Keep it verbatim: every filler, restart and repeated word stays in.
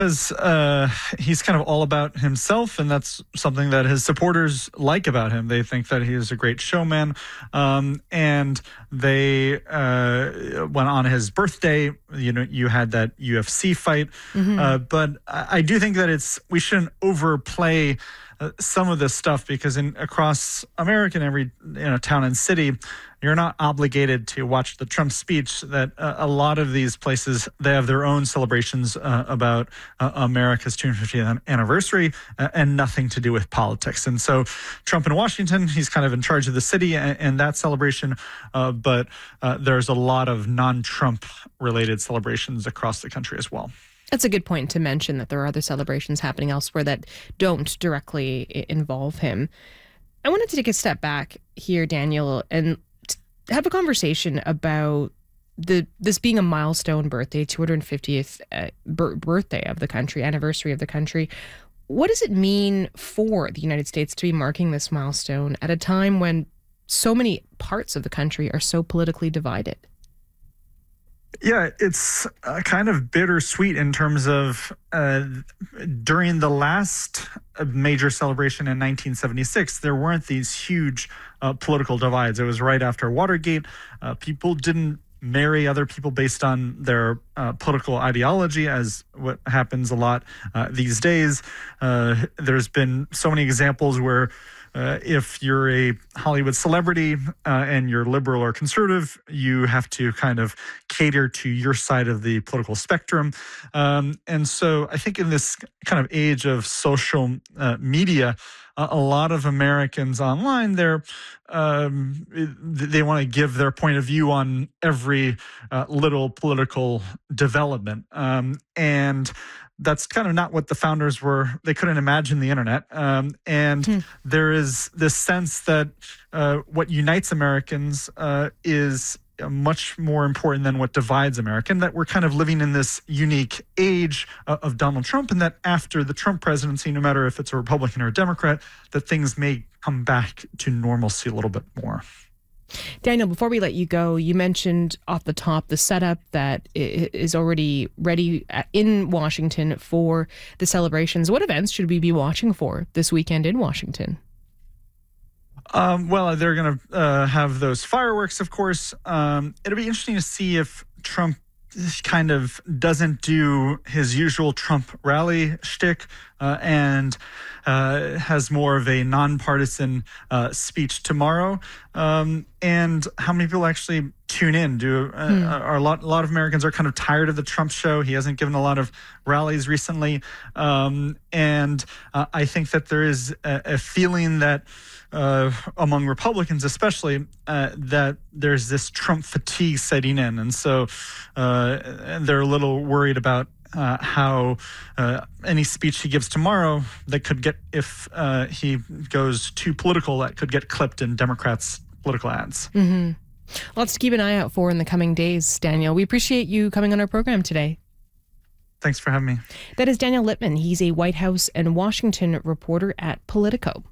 Because uh, he's kind of all about himself, and that's something that his supporters like about him. They think that he is a great showman, um, and they uh, went on his birthday. You know, you had that U F C fight, mm-hmm. uh, but I, I do think that it's we shouldn't overplay uh, some of this stuff, because in across America, in every you know town and city, you're not obligated to watch the Trump speech. That uh, a lot of these places, they have their own celebrations uh, about uh, America's two hundred fiftieth anniversary uh, and nothing to do with politics. And so Trump in Washington, he's kind of in charge of the city and, and that celebration. Uh, but uh, there's a lot of non-Trump related celebrations across the country as well. That's a good point to mention, that there are other celebrations happening elsewhere that don't directly involve him. I wanted to take a step back here, Daniel, and have a conversation about the this being a milestone birthday, two hundred fiftieth uh, b- birthday of the country, anniversary of the country. What does it mean for the United States to be marking this milestone at a time when so many parts of the country are so politically divided? Yeah, it's uh, kind of bittersweet in terms of uh, during the last major celebration in nineteen seventy-six, there weren't these huge uh, political divides. It was right after Watergate. Uh, people didn't marry other people based on their uh, political ideology, as what happens a lot uh, these days. Uh, there's been so many examples where Uh, if you're a Hollywood celebrity uh, and you're liberal or conservative, you have to kind of cater to your side of the political spectrum. Um, and so I think in this kind of age of social uh, media, uh, a lot of Americans online, they're um, they want to give their point of view on every uh, little political development. Um, and that's kind of not what the founders were. They couldn't imagine the internet. Um, and hmm. there is this sense that uh, what unites Americans uh, is much more important than what divides America, and that we're kind of living in this unique age uh, of Donald Trump, and that after the Trump presidency, no matter if it's a Republican or a Democrat, that things may come back to normalcy a little bit more. Daniel, before we let you go, you mentioned off the top the setup that is already ready in Washington for the celebrations. What events should we be watching for this weekend in Washington? Um, well, they're going to uh, have those fireworks, of course. Um, it'll be interesting to see if Trump kind of doesn't do his usual Trump rally shtick uh, and uh, has more of a nonpartisan uh, speech tomorrow. Um, and how many people actually tune in? Do uh, hmm. are a lot, a lot of Americans are kind of tired of the Trump show. He hasn't given a lot of rallies recently. Um, and uh, I think that there is a, a feeling that Uh, among Republicans especially, uh, that there's this Trump fatigue setting in. And so uh, they're a little worried about uh, how uh, any speech he gives tomorrow that could get, if uh, he goes too political, that could get clipped in Democrats' political ads. Mm-hmm. Lots to keep an eye out for in the coming days, Daniel. We appreciate you coming on our program today. Thanks for having me. That is Daniel Littman. He's a White House and Washington reporter at Politico.